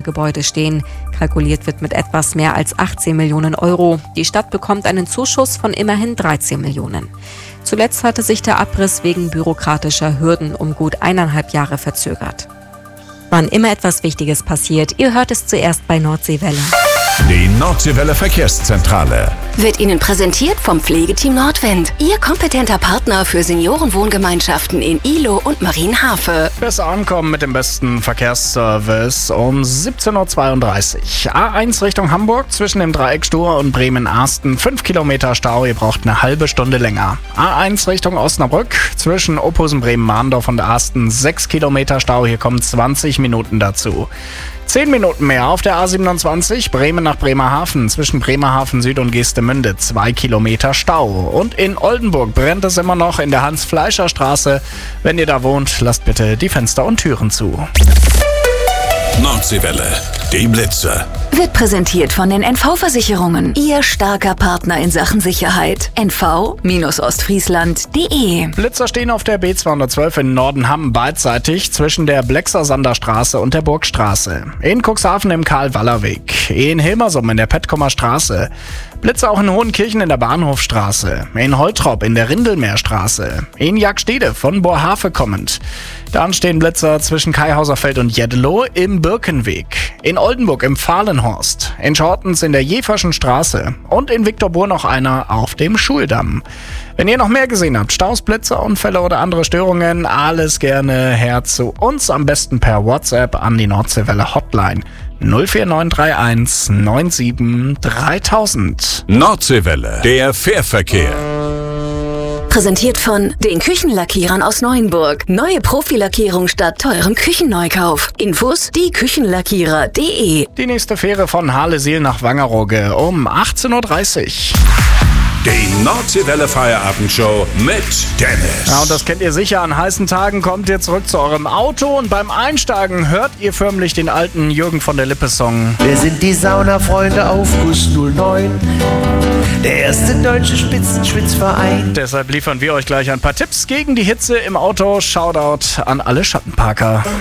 Gebäude stehen. Kalkuliert wird mit etwas mehr als 18 Millionen Euro. Die Stadt bekommt einen Zuschuss von immerhin 13 Millionen. Zuletzt hatte sich der Abriss wegen bürokratischer Hürden um gut 1,5 Jahre verzögert. Wann immer etwas Wichtiges passiert, ihr hört es zuerst bei Nordseewelle. Die Nordseewelle Verkehrszentrale wird Ihnen präsentiert vom Pflegeteam Nordwind. Ihr kompetenter Partner für Seniorenwohngemeinschaften in Ihlow und Marienhafe. Besser ankommen mit dem besten Verkehrsservice um 17.32 Uhr. A1 Richtung Hamburg zwischen dem Dreieck Stur und Bremen-Arsten. 5 Kilometer Stau, ihr braucht eine halbe Stunde länger. A1 Richtung Osnabrück zwischen Ophusen, Bremen-Mahndorf und Arsten. 6 Kilometer Stau, hier kommen 20 Minuten dazu. 10 Minuten mehr auf der A27 Bremen nach Bremerhaven zwischen Bremerhaven Süd und Geestemünde 2 Kilometer Stau. Und in Oldenburg brennt es immer noch in der Hans-Fleischer-Straße. Wenn ihr da wohnt, lasst bitte die Fenster und Türen zu. Nordseewelle, die Blitzer. Wird präsentiert von den NV-Versicherungen. Ihr starker Partner in Sachen Sicherheit. NV-Ostfriesland.de. Blitzer stehen auf der B212 in Nordenham beidseitig zwischen der Blexer-Sander-Straße und der Burgstraße. In Cuxhaven im Karl-Waller-Weg. In Hilmersum in der Petkomer Straße. Blitzer auch in Hohenkirchen in der Bahnhofstraße. In Holtrop in der Rindelmeerstraße. In Jagdstede von Boerhaave kommend. Dann stehen Blitzer zwischen Kaihauserfeld und Jeddelow im Birkenweg. In Oldenburg im Fahlenhorst. In Schortens in der Jeverschen Straße. Und in Viktorbur noch einer auf dem Schuldamm. Wenn ihr noch mehr gesehen habt, Staus, Blitzer, Unfälle oder andere Störungen, alles gerne her zu uns. Am besten per WhatsApp an die Nordseewelle Hotline 04931 97 3000. Nordseewelle, der Fährverkehr. Präsentiert von den Küchenlackierern aus Neuenburg. Neue Profilackierung statt teurem Küchenneukauf. Infos dieküchenlackierer.de. Die nächste Fähre von Harlesiel nach Wangerooge um 18.30 Uhr. Die Nordseewelle Feierabendshow mit Dennis. Ja, und das kennt ihr sicher. An heißen Tagen kommt ihr zurück zu eurem Auto und beim Einsteigen hört ihr förmlich den alten Jürgen von der Lippe-Song. Wir sind die Saunafreunde Aufguss 09, der erste deutsche Spitzenschwitzverein. Deshalb liefern wir euch gleich ein paar Tipps gegen die Hitze im Auto. Shoutout an alle Schattenparker.